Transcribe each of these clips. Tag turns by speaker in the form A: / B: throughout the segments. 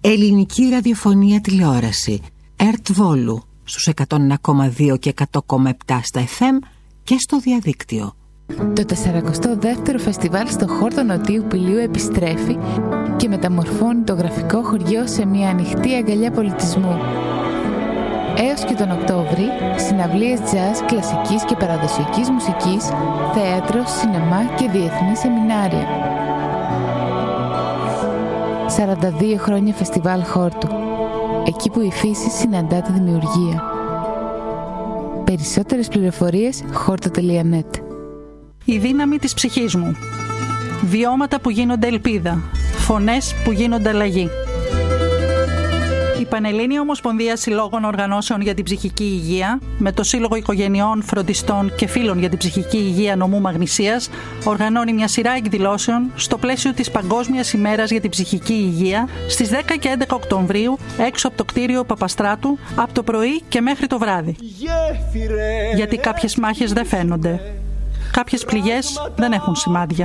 A: Ελληνική ραδιοφωνία τηλεόραση ΕΡΤ Βόλου στους 101,2 και 100,7 στα FM και στο διαδίκτυο.
B: Το 42ο φεστιβάλ στο χόρτο Νοτίου Πηλίου επιστρέφει και μεταμορφώνει το γραφικό χωριό σε μια ανοιχτή αγκαλιά πολιτισμού. Έως και τον Οκτώβρη, συναυλίες jazz, κλασικής και παραδοσιακής μουσικής, θέατρο, σινεμά και διεθνή σεμινάρια. 42 χρόνια φεστιβάλ χόρτου. Εκεί που η φύση συναντά τη δημιουργία. Περισσότερες πληροφορίες χόρτο.net.
C: Η δύναμη της ψυχής μου. Βιώματα που γίνονται ελπίδα. Φωνές που γίνονται αλλαγή. Η Πανελλήνια Ομοσπονδία Συλλόγων Οργανώσεων για την Ψυχική Υγεία, με το Σύλλογο Οικογενειών, Φροντιστών και Φίλων για την Ψυχική Υγεία Νομού Μαγνησίας, οργανώνει μια σειρά εκδηλώσεων στο πλαίσιο της Παγκόσμιας ημέρας για την Ψυχική Υγεία στις 10 και 11 Οκτωβρίου έξω από το κτίριο Παπαστράτου, από το πρωί και μέχρι το βράδυ. Γιατί κάποιες μάχες δεν φαίνονται. Κάποιες πληγές δεν έχουν σημάδια.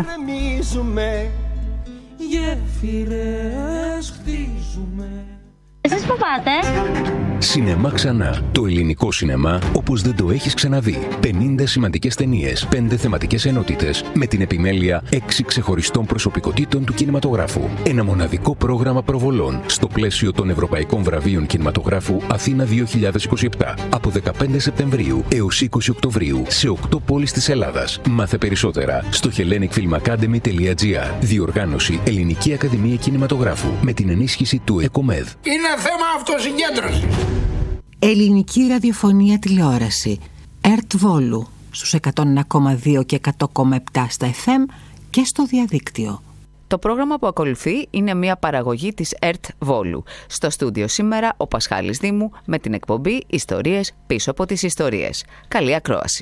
D: Γέφυρες χτίζουμε. Εσείς που πάτε?
E: Σινεμά ξανά. Το ελληνικό σινεμά όπως δεν το έχεις ξαναδεί. 50 σημαντικές ταινίες, 5 θεματικές ενότητες, με την επιμέλεια 6 ξεχωριστών προσωπικότητων του κινηματογράφου. Ένα μοναδικό πρόγραμμα προβολών στο πλαίσιο των Ευρωπαϊκών Βραβείων Κινηματογράφου Αθήνα 2027. Από 15 Σεπτεμβρίου έως 20 Οκτωβρίου σε 8 πόλεις της Ελλάδας. Μάθε περισσότερα στο hellenicfilmacademy.gr. Διοργάνωση Ελληνική Ακαδημία Κινηματογράφου με την ενίσχυση του ΕΚΟΜΕΔ.
F: Είναι θέμα αυτοσυγκέντρωσης.
A: Ελληνική ραδιοφωνία τηλεόραση ΕΡΤ Βόλου στους 101,2 και 100,7 στα FM και στο διαδίκτυο.
G: Το πρόγραμμα που ακολουθεί είναι μια παραγωγή της ΕΡΤ Βόλου. Στο στούντιο σήμερα ο Πασχάλης Δήμου με την εκπομπή «Ιστορίες πίσω από τις ιστορίες». Καλή ακρόαση.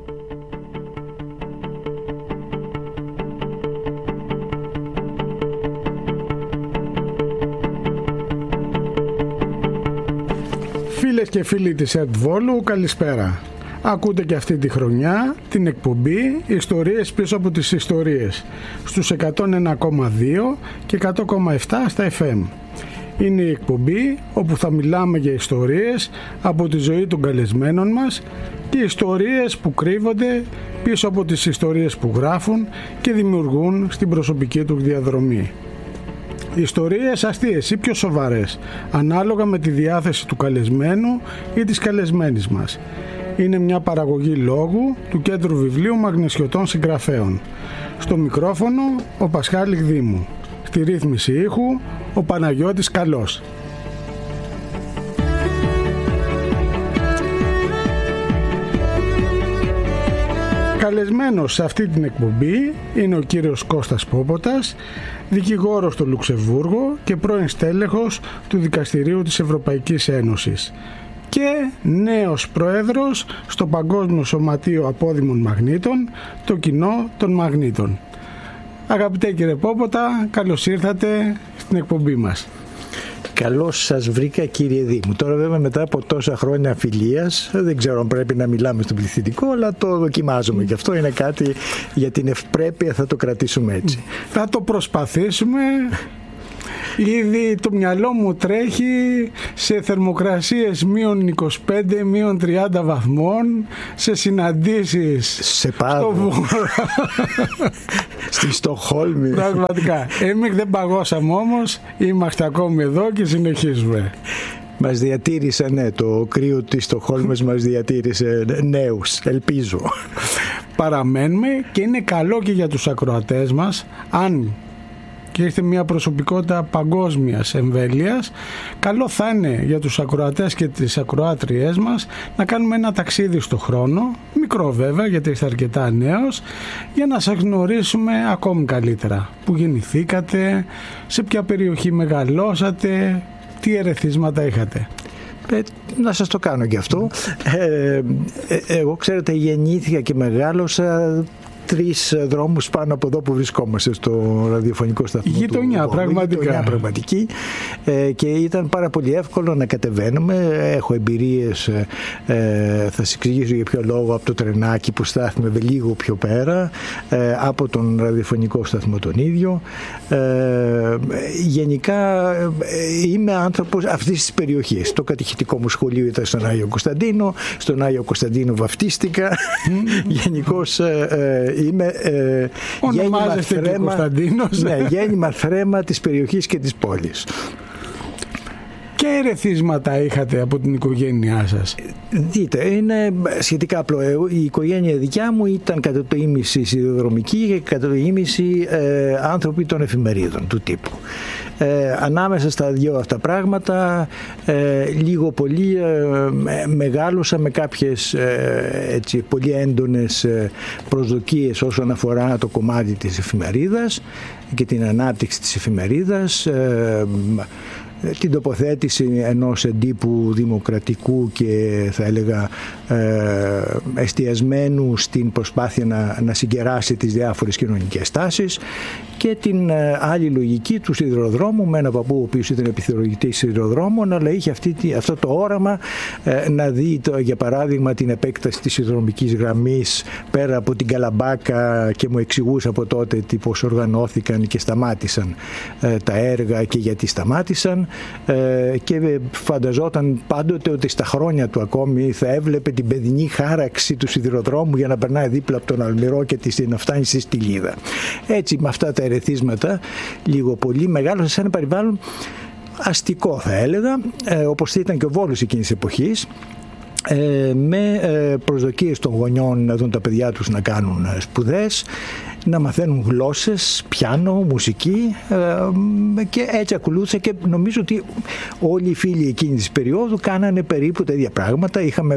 H: Φίλες και φίλοι της ΕΡΤ Βόλου, καλησπέρα. Ακούτε και αυτή τη χρονιά την εκπομπή «Ιστορίες πίσω από τις ιστορίες» στους 101,2 και 100,7 στα FM. Είναι η εκπομπή όπου θα μιλάμε για ιστορίες από τη ζωή των καλεσμένων μας και ιστορίες που κρύβονται πίσω από τις ιστορίες που γράφουν και δημιουργούν στην προσωπική του διαδρομή. Ιστορίες αστείες ή πιο σοβαρές, ανάλογα με τη διάθεση του καλεσμένου ή της καλεσμένης μας. Είναι μια παραγωγή λόγου του Κέντρου Βιβλίου Μαγνησιωτών Συγγραφέων. Στο μικρόφωνο ο Πασχάλης Δήμου. Στη ρύθμιση ήχου ο Παναγιώτης Καλός. Καλεσμένος σε αυτή την εκπομπή είναι ο κύριος Κώστας Πόποτας, δικηγόρος στο Λουξεμβούργο και πρώην στέλεχος του Δικαστηρίου της Ευρωπαϊκής Ένωσης και νέος πρόεδρος στο Παγκόσμιο Σωματείο Απόδημων Μαγνήτων, το Κοινό των Μαγνήτων. Αγαπητέ κύριε Πόποτα, καλώς ήρθατε στην εκπομπή μας.
I: Καλώς σας βρήκα κύριε Δήμου. Τώρα βέβαια μετά από τόσα χρόνια φιλίας δεν ξέρω αν πρέπει να μιλάμε στον πληθυντικό, αλλά το δοκιμάζουμε και αυτό είναι κάτι για την ευπρέπεια, θα το κρατήσουμε έτσι.
H: Θα το προσπαθήσουμε. Ήδη το μυαλό μου τρέχει σε θερμοκρασίες -25, -30 βαθμών, σε συναντήσεις
I: σε Πάδο, στη Στοκχόλμη.
H: Πραγματικά. Εμείς δεν παγώσαμε όμως, είμαστε ακόμη εδώ και συνεχίζουμε.
I: Μας διατήρησε, ναι, το κρύο της Στοκχόλμης μας διατήρησε νέους, ελπίζω.
H: Παραμένουμε και είναι καλό και για τους ακροατές μας, αν και είστε μια προσωπικότητα παγκόσμιας εμβέλειας, καλό θα είναι για τους ακροατές και τις ακροάτριές μας να κάνουμε ένα ταξίδι στο χρόνο, μικρό βέβαια γιατί είστε αρκετά νέος, για να σας γνωρίσουμε ακόμη καλύτερα. Πού γεννηθήκατε, σε ποια περιοχή μεγαλώσατε, τι ερεθίσματα είχατε.
I: Να σας το κάνω και αυτό. Εγώ ξέρετε γεννήθηκα και μεγάλωσα 3 δρόμους πάνω από εδώ που βρισκόμαστε, στο ραδιοφωνικό σταθμό.
H: Γειτονιά, πραγματικά.
I: Γειτονιά, πραγματική. Και ήταν πάρα πολύ εύκολο να κατεβαίνουμε. Έχω εμπειρίες, θα σας εξηγήσω για ποιο λόγο, από το τρενάκι που στάθμευε λίγο πιο πέρα, από τον ραδιοφωνικό σταθμό τον ίδιο. Γενικά είμαι άνθρωπος αυτής της περιοχής. Το κατηχητικό μου σχολείο ήταν στον Άγιο Κωνσταντίνο. Στον Άγιο Κωνσταντίνο βαφτίστηκα. Γενικώς είμαι γέννημα θρέμα της περιοχής και της πόλης.
H: Και ερεθίσματα είχατε από την οικογένειά σας?
I: Δείτε, είναι σχετικά απλό. Η οικογένεια δικιά μου ήταν κατά το ίμιση σιδηροδρομική και κατά το ίμιση άνθρωποι των εφημερίδων του τύπου. Ανάμεσα στα δύο αυτά πράγματα λίγο πολύ μεγάλωσα με κάποιες έτσι, πολύ έντονες προσδοκίες όσον αφορά το κομμάτι της εφημερίδας και την ανάπτυξη της εφημερίδας, την τοποθέτηση ενός εντύπου δημοκρατικού και θα έλεγα εστιασμένου στην προσπάθεια να συγκεράσει τις διάφορες κοινωνικές τάσεις, και την άλλη λογική του σιδηροδρόμου, με ένα παππού ο οποίος ήταν επιθεωρητής σιδηροδρόμων, αλλά είχε αυτό το όραμα να δει για παράδειγμα την επέκταση της σιδηροδρομικής γραμμής πέρα από την Καλαμπάκα, και μου εξηγούσε από τότε πώς οργανώθηκαν και σταμάτησαν τα έργα και γιατί σταμάτησαν, και φανταζόταν πάντοτε ότι στα χρόνια του ακόμη θα έβλεπε την παιδινή χάραξη του σιδηροδρόμου για να περνάει δίπλα από τον Αλμυρό και να φτάνει στη Στυλίδα. Έτσι, με αυτά τα ερεθίσματα λίγο πολύ μεγάλωσα σε ένα περιβάλλον αστικό, θα έλεγα, όπως ήταν και ο Βόλος εκείνης της εποχής, με προσδοκίες των γονιών να δουν τα παιδιά τους να κάνουν σπουδές, να μαθαίνουν γλώσσες, πιάνο, μουσική, και έτσι ακολούθησε, και νομίζω ότι όλοι οι φίλοι εκείνη της περίοδου κάνανε περίπου τα ίδια πράγματα. Είχαμε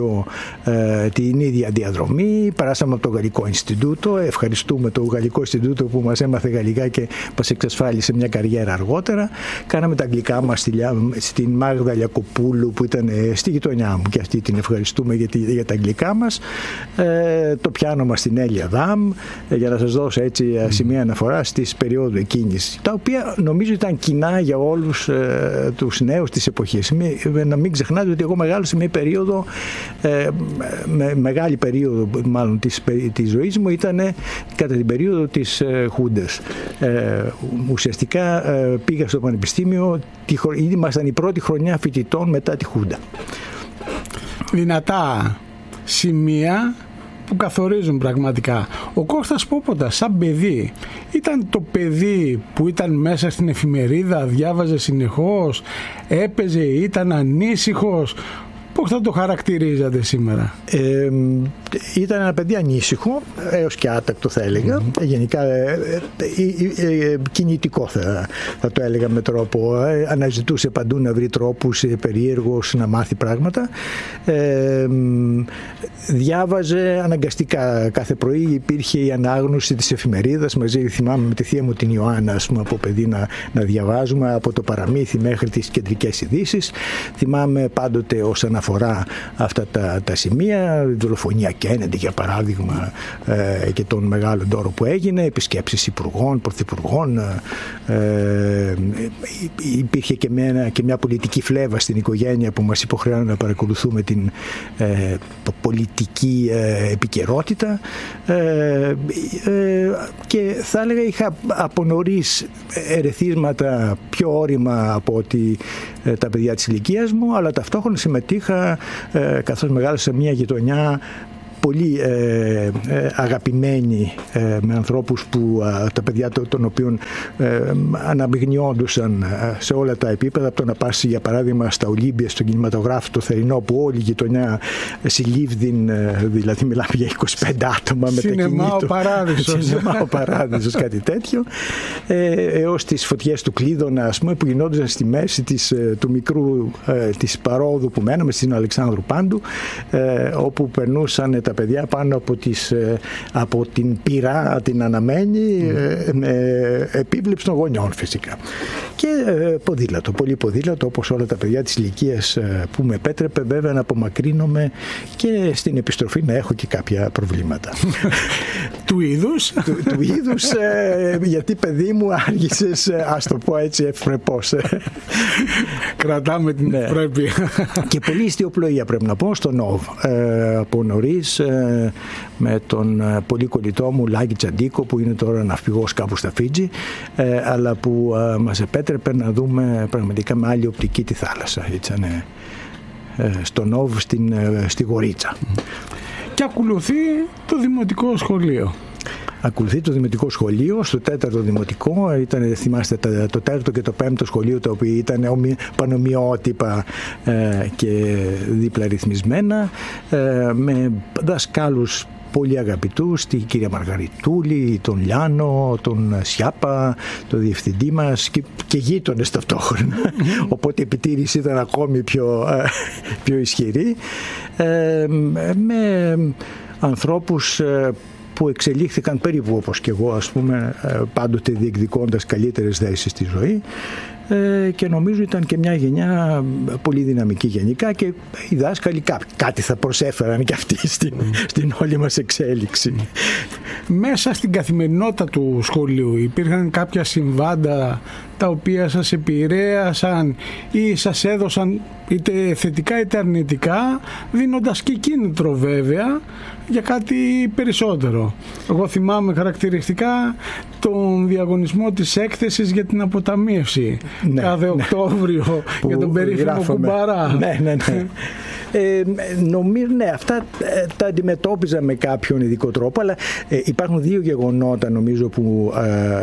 I: την ίδια διαδρομή, περάσαμε από το Γαλλικό Ινστιτούτο, ευχαριστούμε το Γαλλικό Ινστιτούτο που μας έμαθε γαλλικά και μας εξασφάλισε μια καριέρα αργότερα. Κάναμε τα αγγλικά μας στην Μάγδα Λιακοπούλου που ήταν στη γειτονιά μου, και αυτή την ευχαριστούμε για τα αγγλικά μας. Το πιάνο μας στην Έλια Δάμ, για να σας δώσω έτσι σημεία αναφορά στις περίοδου εκείνης, τα οποία νομίζω ήταν κοινά για όλους τους νέους της εποχής. Να μην ξεχνάτε ότι εγώ μεγάλωσα μια περίοδο, μεγάλη περίοδο μάλλον της ζωής μου ήταν κατά την περίοδο της Χούντας. Ουσιαστικά πήγα στο πανεπιστήμιο, ήμασταν η πρώτη χρονιά φοιτητών μετά τη Χούντα.
H: Δυνατά σημεία που καθορίζουν πραγματικά. Ο Κώστας Πόποτα σαν παιδί ήταν το παιδί που ήταν μέσα στην εφημερίδα, διάβαζε συνεχώς, έπαιζε, ήταν ανήσυχος? Πώς θα το χαρακτηρίζατε σήμερα?
I: Ήταν ένα παιδί ανήσυχο, έως και άτακτο θα έλεγα. Γενικά κινητικό θα το έλεγα με τρόπο. Αναζητούσε παντού να βρει τρόπους, περίεργος να μάθει πράγματα. Διάβαζε αναγκαστικά. Κάθε πρωί υπήρχε η ανάγνωση της εφημερίδας. Μαζί θυμάμαι με τη θεία μου την Ιωάννα, ας πούμε, από παιδί να διαβάζουμε από το παραμύθι μέχρι τις κεντρικές ειδήσεις. Θυμάμαι πάντοτε όσον αφορά αυτά τα σημεία, η δολοφονία Κέννεντι για παράδειγμα, και τον μεγάλο ντόρο που έγινε, επισκέψεις υπουργών, πρωθυπουργών, υπήρχε και μια πολιτική φλέβα στην οικογένεια που μας υποχρεώνει να παρακολουθούμε την πολιτική επικαιρότητα, και θα έλεγα είχα από νωρίς ερεθίσματα πιο όρημα από ότι τα παιδιά της ηλικίας μου, αλλά ταυτόχρονα συμμετείχα καθώς μεγάλωσα σε μια γειτονιά πολύ αγαπημένοι με ανθρώπους που τα παιδιά των οποίων αναμειγνιόντουσαν σε όλα τα επίπεδα, από το να πάσει για παράδειγμα στα Ολύμπια στον κινηματογράφο το θερινό που όλη η γειτονιά συλλήβδην, δηλαδή μιλάμε για 25 άτομα με
H: Σινεμά ο
I: Παράδεισος, κάτι τέτοιο, έως τις φωτιές του Κλείδωνα, ας πούμε, που γινόντουσαν στη μέση του μικρού της παρόδου που μέναμε στην Αλεξάνδρου Πάντου, όπου περνούσαν τα παιδιά πάνω από την πυρά την αναμένη, με επίβλεψη των γονιών φυσικά. Και ποδήλατο, πολύ ποδήλατο, όπως όλα τα παιδιά της ηλικίας που με επέτρεπε βέβαια να απομακρύνομαι και στην επιστροφή να έχω και κάποια προβλήματα.
H: Του είδους.
I: Του είδους, γιατί παιδί μου άργησες, ας το πω έτσι ευπρεπώς.
H: Κρατάμε την ευπρέπεια.
I: Και πολύ ιστιοπλοεία πρέπει να πω στο ΝΟΒ. Από νωρίς με τον πολύ κολλητό μου Λάκη Τσαντίκο, που είναι τώρα ναυπηγός κάπου στα Φίτζη, αλλά που μας επέτρεπε να δούμε πραγματικά με άλλη οπτική τη θάλασσα. Ήτανε στο ΝΟΒ στη Γορίτσα.
H: Και ακολουθεί το δημοτικό σχολείο.
I: Ακολουθεί το δημοτικό σχολείο, στο 4ο δημοτικό, ήταν, θυμάστε, το 4ο και το 5ο σχολείο, τα οποία ήταν πανομοιότυπα και δίπλα ρυθμισμένα, με δασκάλους πολύ αγαπητούς, την κυρία Μαργαριτούλη, τον Λιάνο, τον Σιάπα, τον διευθυντή μας και γείτονες ταυτόχρονα. Οπότε η επιτήρηση ήταν ακόμη πιο ισχυρή, με ανθρώπους που εξελίχθηκαν περίπου όπως και εγώ, ας πούμε, πάντοτε διεκδικώντας καλύτερες θέσεις στη ζωή, και νομίζω ήταν και μια γενιά πολύ δυναμική γενικά, και οι δάσκαλοι κάτι θα προσέφεραν και αυτοί στην όλη μας εξέλιξη.
H: Μέσα στην καθημερινότητα του σχολείου υπήρχαν κάποια συμβάντα τα οποία σας επηρέασαν ή σας έδωσαν είτε θετικά είτε αρνητικά, δίνοντας και κίνητρο βέβαια για κάτι περισσότερο? Εγώ θυμάμαι χαρακτηριστικά τον διαγωνισμό της έκθεσης για την αποταμίευση, κάθε Οκτώβριο, για τον περίφημο κουμπαρά.
I: Ναι. Νομίζω αυτά τα αντιμετώπιζα με κάποιον ειδικό τρόπο, αλλά υπάρχουν δύο γεγονότα νομίζω που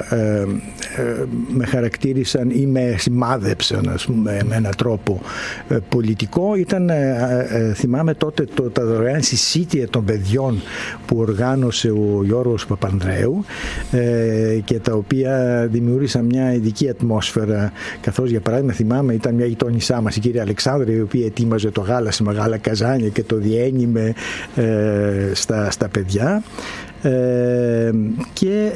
I: με χαρακτήρισαν ή με σημάδεψαν, ας πούμε, με έναν τρόπο πολιτικό. Ήταν, θυμάμαι τότε, τα δωρεάν συσίτια των παιδιών που οργάνωσε ο Γιώργος Παπανδρέου, και τα οποία δημιούργησαν μια ειδική ατμόσφαιρα, καθώς για παράδειγμα θυμάμαι ήταν μια γειτόνισά μας, η κυρία Αλεξάνδρη, η οποία ετοίμαζε το γάλα σε μεγάλα καζάνια και το διένυμε στα παιδιά, και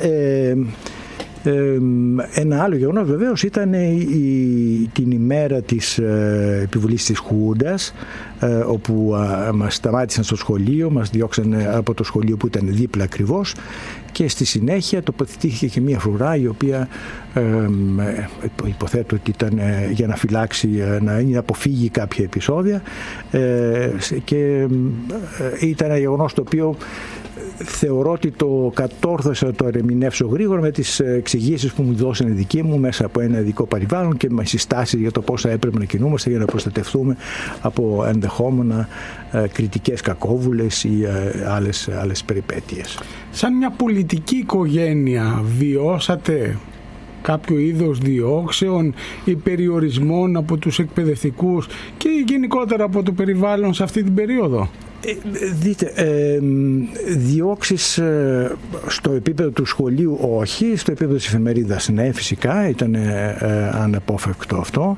I: ένα άλλο γεγονός βεβαίως ήταν την ημέρα της επιβολής της Χούντας, όπου μας σταμάτησαν στο σχολείο, μας διώξανε από το σχολείο που ήταν δίπλα ακριβώς, και στη συνέχεια τοποθετήθηκε και μια φρουρά η οποία υποθέτω ότι ήταν για να φυλάξει, να αποφύγει κάποια επεισόδια, και ήταν ένα γεγονός το οποίο θεωρώ ότι το κατόρθωσα να το ερμηνεύσω γρήγορα με τις εξηγήσεις που μου δώσανε δικοί μου μέσα από ένα ειδικό περιβάλλον και με συστάσεις για το πώς θα έπρεπε να κινούμαστε για να προστατευτούμε από ενδεχόμενα κριτικές κακόβουλες ή άλλες περιπέτειες.
H: Σαν μια πολιτική οικογένεια βιώσατε κάποιο είδος διώξεων ή περιορισμών από τους εκπαιδευτικούς και γενικότερα από το περιβάλλον σε αυτή την περίοδο?
I: Δείτε, διώξεις στο επίπεδο του σχολείου όχι, στο επίπεδο της εφημερίδας ναι, φυσικά ήταν αναπόφευκτο αυτό,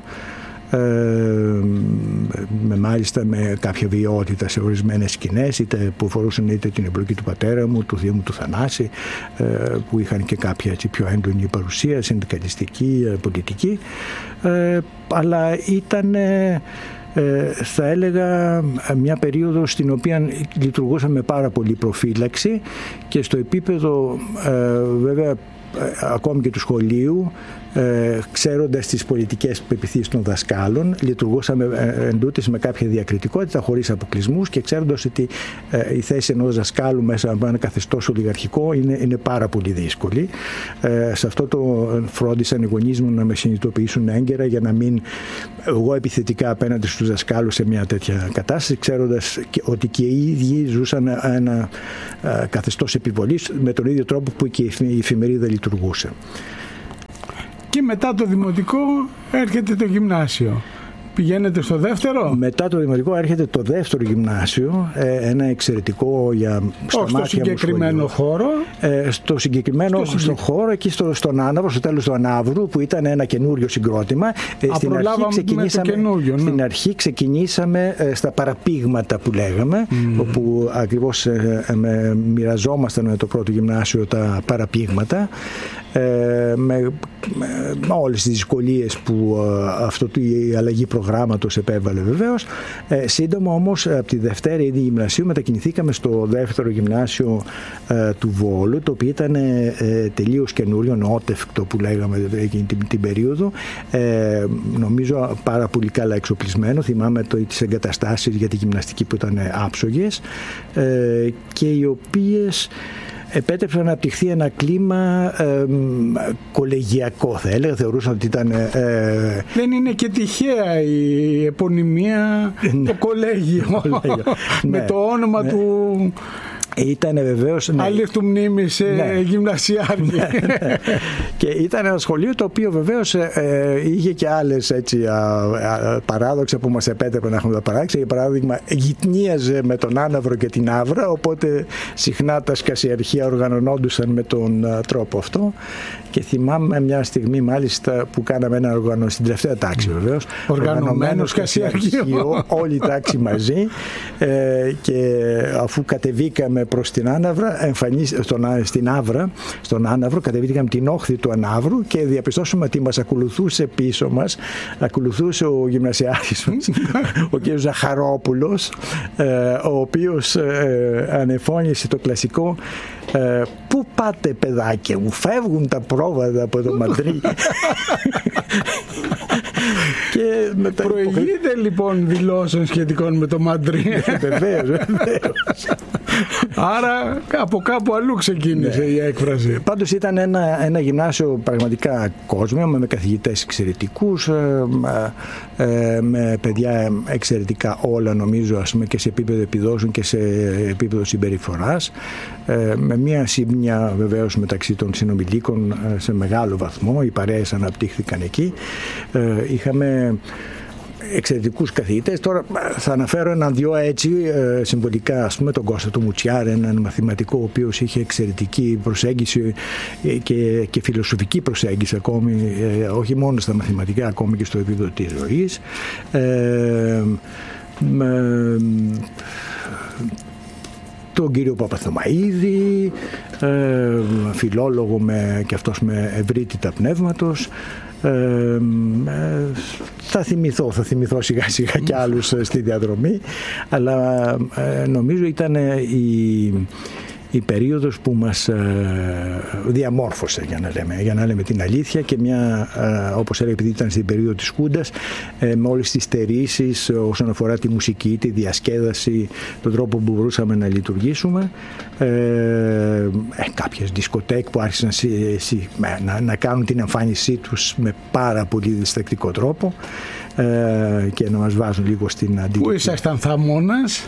I: μάλιστα με κάποια βιαιότητα σε ορισμένες σκηνές, είτε που αφορούσαν είτε την εμπλοκή του πατέρα μου, του θείου μου του Θανάση, που είχαν και κάποια έτσι, πιο έντονη παρουσία συνδικαλιστική, πολιτική, αλλά ήταν θα έλεγα μια περίοδος στην οποία λειτουργούσαμε με πάρα πολύ προφύλαξη και στο επίπεδο βέβαια ακόμη και του σχολείου, ξέροντας τις πολιτικές πεποιθήσεις των δασκάλων, λειτουργούσαμε εντούτοις με κάποια διακριτικότητα, χωρίς αποκλεισμούς και ξέροντας ότι η θέση ενός δασκάλου μέσα από ένα καθεστώς ολιγαρχικό είναι πάρα πολύ δύσκολη. Σε αυτό το φρόντισαν οι γονείς μου να με συνειδητοποιήσουν έγκαιρα για να μην εγώ επιθετικά απέναντι στους δασκάλους σε μια τέτοια κατάσταση, ξέροντας ότι και οι ίδιοι ζούσαν ένα καθεστώς επιβολής με τον ίδιο τρόπο που και η εφημερίδα λειτουργούσε.
H: Και μετά το δημοτικό έρχεται το γυμνάσιο. Πηγαίνετε στο δεύτερο?
I: Μετά το δημοτικό έρχεται το δεύτερο γυμνάσιο, ένα εξαιρετικό για
H: στο συγκεκριμένο χώρο.
I: Στο συγκεκριμένο χώρο, εκεί στον Άναβρο, στο τέλος του Ανάβρου, που ήταν ένα καινούριο συγκρότημα. Στην αρχή ξεκινήσαμε στα παραπήγματα που λέγαμε, όπου ακριβώς μοιραζόμασταν με το πρώτο γυμνάσιο τα παραπήγματα. με όλες τις δυσκολίες που η αλλαγή προγράμματος επέβαλε βεβαίως. Σύντομα όμως από τη Δευτέρα ήδη γυμνασίου μετακινηθήκαμε στο δεύτερο γυμνάσιο του Βόλου, το οποίο ήταν τελείως καινούριο, νεότευκτο που λέγαμε εκείνη την περίοδο, νομίζω πάρα πολύ καλά εξοπλισμένο. Θυμάμαι τις εγκαταστάσεις για τη γυμναστική που ήταν άψογες και οι οποίες επέτρεψαν να αναπτυχθεί ένα κλίμα κολεγιακό, θα έλεγα. Θεωρούσαν ότι ήταν...
H: Δεν είναι και τυχαία η επωνυμία, το κολέγιο, με το όνομα του...
I: Ήταν βεβαίως.
H: Άλλη του μνήμης γυμνασιάρχη.
I: Και ήταν ένα σχολείο το οποίο βεβαίως είχε και άλλες παράδοξα που μας επέτρεπε να έχουμε τα παράδοξα. Για παράδειγμα, γυτνίαζε με τον Άναυρο και την Αύρα, οπότε συχνά τα σκασιαρχεία οργανωνόντουσαν με τον τρόπο αυτό. Και θυμάμαι μια στιγμή μάλιστα που κάναμε ένα οργανωμένο, στην τελευταία τάξη βεβαίως, οργανωμένο σκασιαρχείο, όλη η τάξη μαζί, και αφού κατεβήκαμε προς την Άναυρα, στον Άναυρο, κατεβήκαμε την όχθη του Ανάβρου και διαπιστώσαμε ότι μας ακολουθούσε πίσω μας, ακολουθούσε ο γυμνασιάρχης μας, ο κ. Ζαχαρόπουλος, ο οποίος ανεφώνησε το κλασικό «Πού πάτε παιδάκια μου, φεύγουν τα πρόβατα από το Μαντρί».
H: Προηγείται λοιπόν δηλώσεων σχετικών με το Μαντρί.
I: Βεβαίως.
H: Άρα από κάπου αλλού ξεκίνησε η έκφραση.
I: Πάντως ήταν ένα γυμνάσιο πραγματικά κόσμιο, με καθηγητές εξαιρετικούς, με παιδιά εξαιρετικά όλα, νομίζω, και σε επίπεδο επιδόσεων και σε επίπεδο συμπεριφοράς, με μια σύμπνοια βεβαίως μεταξύ των συνομιλίκων σε μεγάλο βαθμό. Οι παρέες αναπτύχθηκαν εκεί. Είχαμε εξαιρετικούς καθηγητές. Τώρα θα αναφέρω έναν-δυο έτσι συμβολικά, ας πούμε, τον Κώστα του Μουτσιάρη, έναν μαθηματικό ο οποίος είχε εξαιρετική προσέγγιση και φιλοσοφική προσέγγιση ακόμη, όχι μόνο στα μαθηματικά, ακόμη και στο επίπεδο της ζωής. Τον κύριο Παπαθωμαΐδη, φιλόλογο και αυτός με ευρύτητα πνεύματος. Θα θυμηθώ σιγά σιγά κι άλλους στη διαδρομή, αλλά νομίζω ήταν η περίοδος που μας διαμόρφωσε, για να λέμε την αλήθεια, και μια, όπως έλεγα, επειδή ήταν στην περίοδο της Χούντας, με όλες τις στερήσεις όσον αφορά τη μουσική, τη διασκέδαση, τον τρόπο που μπορούσαμε να λειτουργήσουμε, κάποιες δισκοτέκ που άρχισαν να κάνουν την εμφάνισή τους με πάρα πολύ διστακτικό τρόπο και να μας βάζουν λίγο στην αντίληψη.
H: Πού ήσασταν θαμώνας?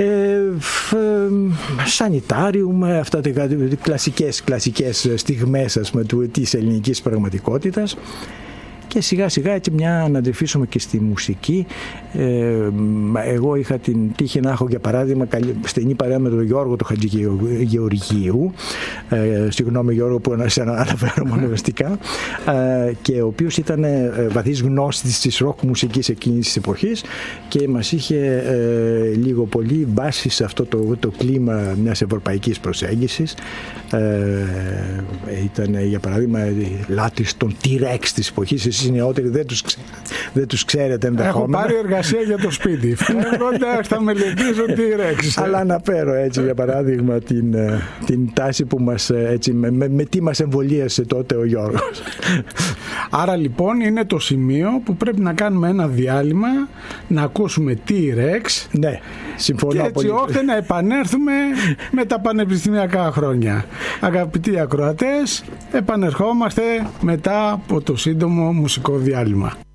I: Σανιτάριουμ, αυτά τα κλασικές στιγμές, ας πούμε, της ελληνικής πραγματικότητας. Και σιγά σιγά έτσι μια αναντρεφίσουμε και στη μουσική. Εγώ είχα την τύχη να έχω, για παράδειγμα, στενή παρέα με τον Γιώργο του Χατζηγεωργίου, συγγνώμη Γιώργο που σε αναφέρω μονομεστικά, και ο οποίος ήταν βαθύς γνώστης της ροκ μουσικής εκείνης της εποχής και μας είχε λίγο πολύ βάσει σε αυτό το κλίμα μιας ευρωπαϊκής προσέγγισης. Ήταν, για παράδειγμα, λάτρης των T-Rex της εποχής. Εσείς οι νεότεροι δεν τους ξέρετε ενδεχόμενα.
H: Έχω πάρει εργασία για το σπίτι. Φεύγοντας θα μελετήσω T-Rex.
I: Αλλά αναφέρω έτσι, για παράδειγμα, την τάση που μας, έτσι, με τι μας εμβολίασε τότε ο Γιώργος.
H: Άρα λοιπόν είναι το σημείο που πρέπει να κάνουμε ένα διάλειμμα, να ακούσουμε T-Rex.
I: Ναι, συμφωνώ
H: και έτσι
I: πολύ.
H: ώστε να επανέλθουμε με τα πανεπιστημιακά χρόνια. Αγαπητοί ακροατές, επανερχόμαστε μετά από το σύντομο μουσικό διάλειμμα.